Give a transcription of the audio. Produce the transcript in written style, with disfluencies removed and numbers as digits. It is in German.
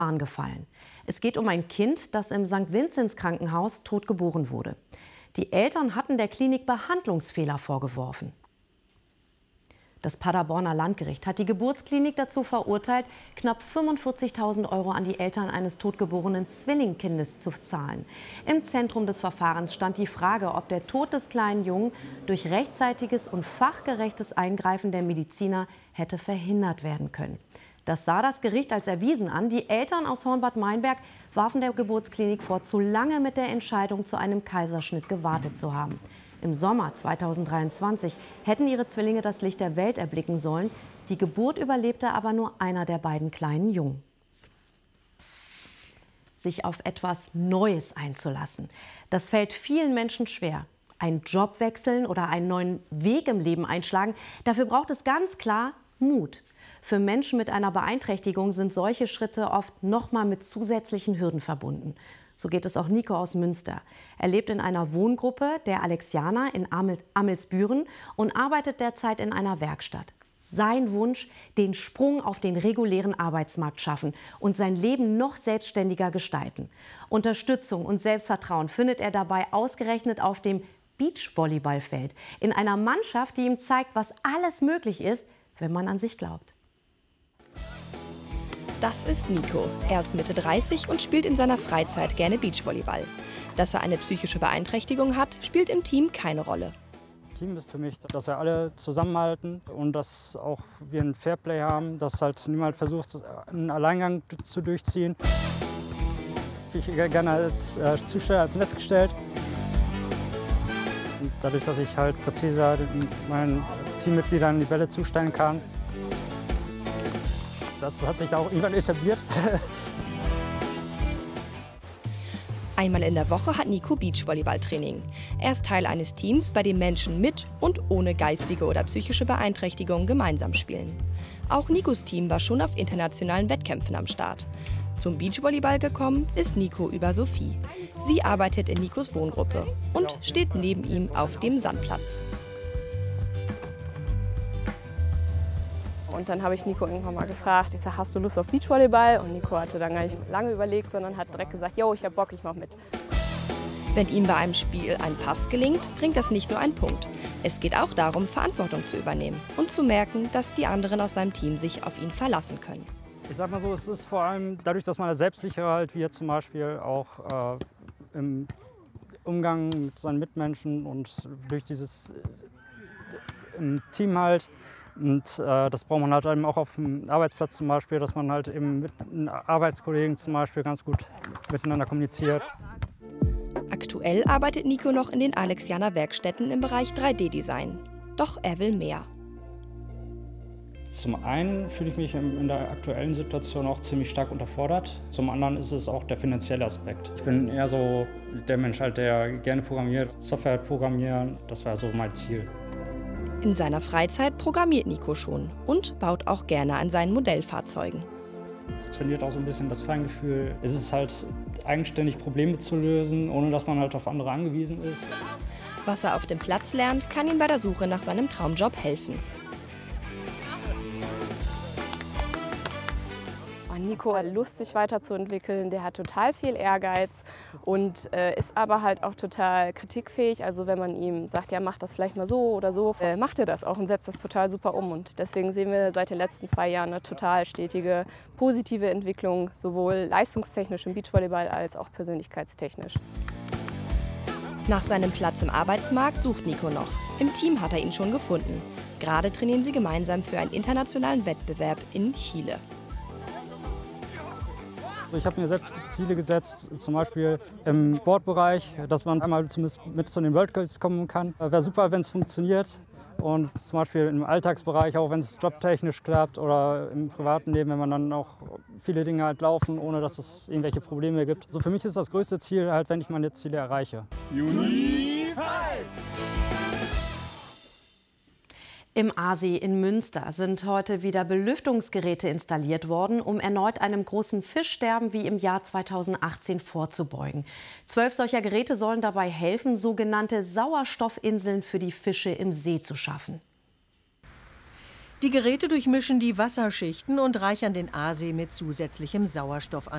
gefallen. Es geht um ein Kind, das im St. Vinzenz Krankenhaus tot geboren wurde. Die Eltern hatten der Klinik Behandlungsfehler vorgeworfen. Das Paderborner Landgericht hat die Geburtsklinik dazu verurteilt, knapp 45.000 € an die Eltern eines totgeborenen Zwillingkindes zu zahlen. Im Zentrum des Verfahrens stand die Frage, ob der Tod des kleinen Jungen durch rechtzeitiges und fachgerechtes Eingreifen der Mediziner hätte verhindert werden können. Das sah das Gericht als erwiesen an. Die Eltern aus Hornbad Meinberg warfen der Geburtsklinik vor, zu lange mit der Entscheidung zu einem Kaiserschnitt gewartet zu haben. Im Sommer 2023 hätten ihre Zwillinge das Licht der Welt erblicken sollen. Die Geburt überlebte aber nur einer der beiden kleinen Jungen. Sich auf etwas Neues einzulassen, das fällt vielen Menschen schwer. Einen Job wechseln oder einen neuen Weg im Leben einschlagen, dafür braucht es ganz klar Mut. Für Menschen mit einer Beeinträchtigung sind solche Schritte oft noch mal mit zusätzlichen Hürden verbunden. So geht es auch Nico aus Münster. Er lebt in einer Wohngruppe der Alexianer in Amelsbüren und arbeitet derzeit in einer Werkstatt. Sein Wunsch, den Sprung auf den regulären Arbeitsmarkt schaffen und sein Leben noch selbstständiger gestalten. Unterstützung und Selbstvertrauen findet er dabei ausgerechnet auf dem Beachvolleyballfeld. In einer Mannschaft, die ihm zeigt, was alles möglich ist, wenn man an sich glaubt. Das ist Nico. Er ist Mitte 30 und spielt in seiner Freizeit gerne Beachvolleyball. Dass er eine psychische Beeinträchtigung hat, spielt im Team keine Rolle. Team ist für mich, dass wir alle zusammenhalten und dass auch wir ein Fairplay haben, dass halt niemand versucht, einen Alleingang zu durchziehen. Ich bin gerne als Zusteller ans Netz gestellt. Und dadurch, dass ich halt präziser meinen Teammitgliedern die Bälle zustellen kann, das hat sich da auch irgendwann etabliert. Einmal in der Woche hat Nico Beachvolleyballtraining. Er ist Teil eines Teams, bei dem Menschen mit und ohne geistige oder psychische Beeinträchtigung gemeinsam spielen. Auch Nikos Team war schon auf internationalen Wettkämpfen am Start. Zum Beachvolleyball gekommen ist Nico über Sophie. Sie arbeitet in Nikos Wohngruppe und steht neben ihm auf dem Sandplatz. Und dann habe ich Nico irgendwann mal gefragt, ich sage, hast du Lust auf Beachvolleyball? Und Nico hatte dann gar nicht lange überlegt, sondern hat direkt gesagt, yo, ich habe Bock, ich mache mit. Wenn ihm bei einem Spiel ein Pass gelingt, bringt das nicht nur einen Punkt. Es geht auch darum, Verantwortung zu übernehmen und zu merken, dass die anderen aus seinem Team sich auf ihn verlassen können. Ich sag mal so, es ist vor allem dadurch, dass man selbstsicherer halt wird, zum Beispiel auch im Umgang mit seinen Mitmenschen und durch dieses im Team halt. Und das braucht man halt eben auch auf dem Arbeitsplatz zum Beispiel, dass man halt eben mit Arbeitskollegen zum Beispiel ganz gut miteinander kommuniziert. Aktuell arbeitet Nico noch in den Alexianer Werkstätten im Bereich 3D-Design. Doch er will mehr. Zum einen fühle ich mich in der aktuellen Situation auch ziemlich stark unterfordert. Zum anderen ist es auch der finanzielle Aspekt. Ich bin eher so der Mensch, halt, der gerne programmiert, Software programmieren, das wäre so mein Ziel. In seiner Freizeit programmiert Nico schon und baut auch gerne an seinen Modellfahrzeugen. Es trainiert auch so ein bisschen das Feingefühl. Es ist halt eigenständig Probleme zu lösen, ohne dass man halt auf andere angewiesen ist. Was er auf dem Platz lernt, kann ihm bei der Suche nach seinem Traumjob helfen. Nico hat Lust, sich weiterzuentwickeln, der hat total viel Ehrgeiz und ist aber halt auch total kritikfähig. Also wenn man ihm sagt, ja mach das vielleicht mal so oder so, macht er das auch und setzt das total super um. Und deswegen sehen wir seit den letzten 2 Jahren eine total stetige, positive Entwicklung, sowohl leistungstechnisch im Beachvolleyball als auch persönlichkeitstechnisch. Nach seinem Platz im Arbeitsmarkt sucht Nico noch. Im Team hat er ihn schon gefunden. Gerade trainieren sie gemeinsam für einen internationalen Wettbewerb in Chile. Ich habe mir selbst Ziele gesetzt, zum Beispiel im Sportbereich, dass man einmal zumindest mit zu den World Cups kommen kann. Wäre super, wenn es funktioniert. Und zum Beispiel im Alltagsbereich, auch wenn es jobtechnisch klappt oder im privaten Leben, wenn man dann auch viele Dinge halt laufen, ohne dass es irgendwelche Probleme gibt. Also für mich ist das größte Ziel halt, wenn ich meine Ziele erreiche. Unified! Im Aasee in Münster sind heute wieder Belüftungsgeräte installiert worden, um erneut einem großen Fischsterben wie im Jahr 2018 vorzubeugen. 12 solcher Geräte sollen dabei helfen, sogenannte Sauerstoffinseln für die Fische im See zu schaffen. Die Geräte durchmischen die Wasserschichten und reichern den Aasee mit zusätzlichem Sauerstoff an.